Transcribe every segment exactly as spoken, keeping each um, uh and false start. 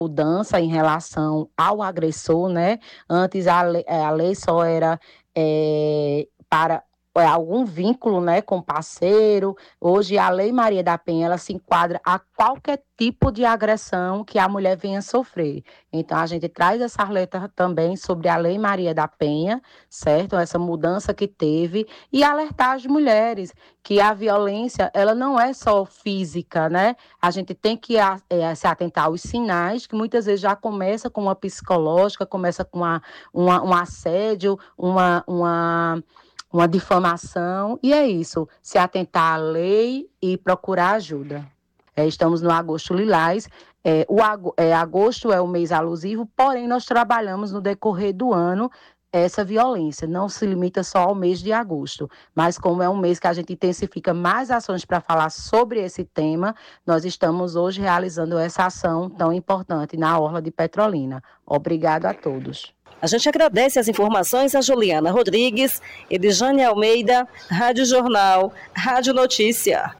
mudança em relação ao agressor, né? Antes a lei, a lei só era é, para é, algum vínculo, né, com parceiro. Hoje a Lei Maria da Penha, ela se enquadra a qualquer tipo de agressão que a mulher venha sofrer. Então a gente traz essa alerta também sobre a Lei Maria da Penha, certo? Essa mudança que teve e alertar as mulheres que a violência, ela não é só física, né? A gente tem que é, se atentar aos sinais, que muitas vezes já começa com uma psicológica, começa com uma, uma, um assédio, uma, uma, uma difamação, e é isso, se atentar à lei e procurar ajuda. É, estamos no Agosto Lilás. É, o ag- é, agosto é o mês alusivo, porém nós trabalhamos no decorrer do ano essa violência. Não se limita só ao mês de agosto, mas como é um mês que a gente intensifica mais ações para falar sobre esse tema, nós estamos hoje realizando essa ação tão importante na Orla de Petrolina. Obrigado a todos. A gente agradece as informações a Juliana Rodrigues, Edjane Almeida, Rádio Jornal, Rádio Notícia.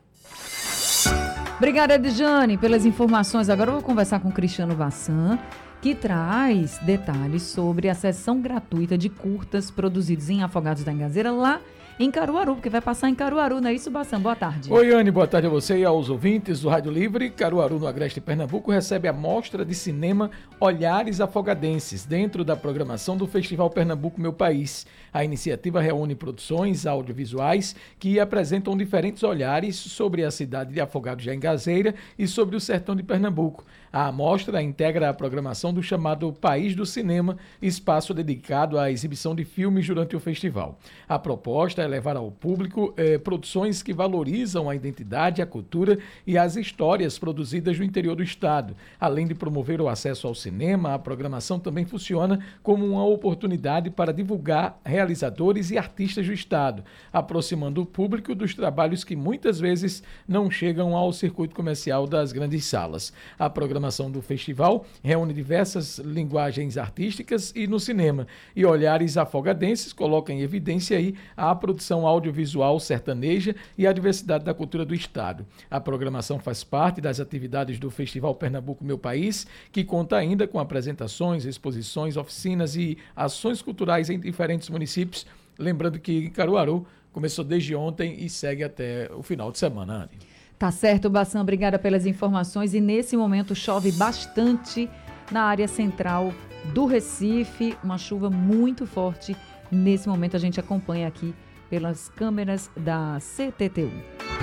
Obrigada, Edjane, pelas informações. Agora eu vou conversar com o Cristiano Vassan, que traz detalhes sobre a sessão gratuita de curtas produzidos em Afogados da Ingazeira, lá em Caruaru, porque vai passar em Caruaru, não é isso, Bassan? Boa tarde. Oi, Anne, boa tarde a você e aos ouvintes do Rádio Livre. Caruaru, no Agreste Pernambuco, recebe a mostra de cinema Olhares Afogadenses, dentro da programação do Festival Pernambuco Meu País. A iniciativa reúne produções audiovisuais que apresentam diferentes olhares sobre a cidade de Afogados da Ingazeira e sobre o sertão de Pernambuco. A amostra integra a programação do chamado País do Cinema, espaço dedicado à exibição de filmes durante o festival. A proposta é levar ao público eh, produções que valorizam a identidade, a cultura e as histórias produzidas no interior do estado. Além de promover o acesso ao cinema, a programação também funciona como uma oportunidade para divulgar realizadores e artistas do estado, aproximando o público dos trabalhos que muitas vezes não chegam ao circuito comercial das grandes salas. A programação do festival reúne diversas linguagens artísticas e no cinema, e Olhares Afogadenses coloca em evidência aí a produção audiovisual sertaneja e a diversidade da cultura do estado. A programação faz parte das atividades do Festival Pernambuco Meu País, que conta ainda com apresentações, exposições, oficinas e ações culturais em diferentes municípios. Lembrando que Caruaru começou desde ontem e segue até o final de semana, Anne. Tá certo, Bassan, obrigada pelas informações. E nesse momento chove bastante na área central do Recife, uma chuva muito forte. Nesse momento a gente acompanha aqui pelas câmeras da C T T U.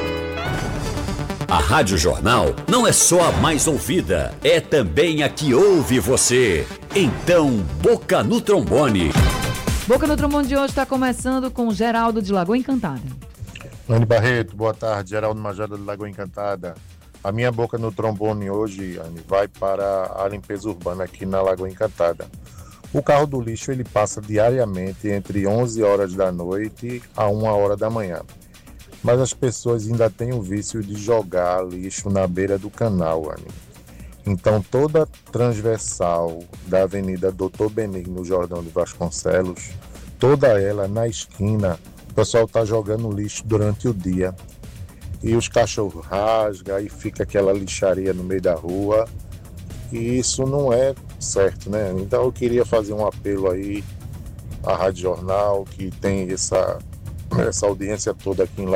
A Rádio Jornal não é só a mais ouvida, é também a que ouve você. Então, Boca no Trombone. Boca no Trombone de hoje está começando com Geraldo de Lagoa Encantada. Anne Barreto, boa tarde. Geraldo Majada de Lagoa Encantada. A minha boca no trombone hoje, Anne, vai para a limpeza urbana aqui na Lagoa Encantada. O carro do lixo ele passa diariamente entre onze horas da noite a uma hora da manhã. Mas as pessoas ainda têm o vício de jogar lixo na beira do canal, Anne. Então toda a transversal da Avenida Doutor Benigno Jordão de Vasconcelos, toda ela na esquina, o pessoal está jogando lixo durante o dia e os cachorros rasgam e fica aquela lixaria no meio da rua e isso não é certo, né? Então eu queria fazer um apelo aí à Rádio Jornal, que tem essa, essa audiência toda aqui em